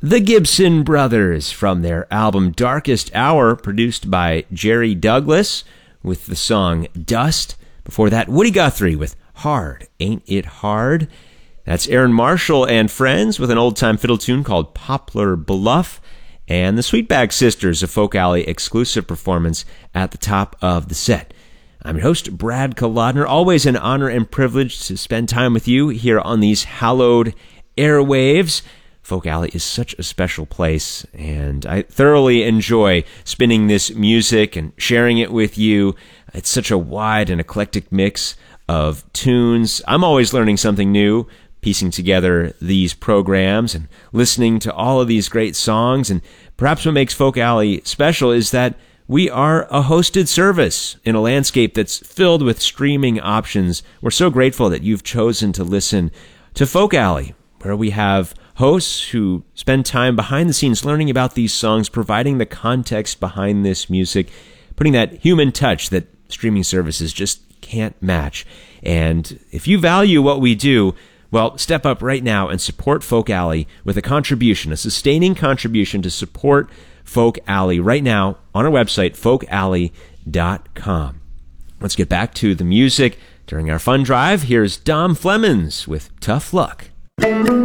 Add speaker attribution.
Speaker 1: The Gibson Brothers from their album Darkest Hour, produced by Jerry Douglas with the song Dust. Before that, Woody Guthrie with Hard, Ain't It Hard? That's Aaron Marshall and Friends with an old-time fiddle tune called Poplar Bluff. And the Sweetback Sisters, a Folk Alley exclusive performance at the top of the set. I'm your host, Brad Kolodner. Always an honor and privilege to spend time with you here on these hallowed airwaves. Folk Alley is such a special place, and I thoroughly enjoy spinning this music and sharing it with you. It's such a wide and eclectic mix of tunes. I'm always learning something new, piecing together these programs and listening to all of these great songs. And perhaps what makes Folk Alley special is that we are a hosted service in a landscape that's filled with streaming options. We're so grateful that you've chosen to listen to Folk Alley, where we have hosts who spend time behind the scenes learning about these songs, providing the context behind this music, putting that human touch that streaming services just can't match. And if you value what we do, well, step up right now and support Folk Alley with a contribution, a sustaining contribution to support Folk Alley right now on our website, folkalley.com. Let's get back to the music. During our fun drive, here's Dom Flemons with Tough Luck.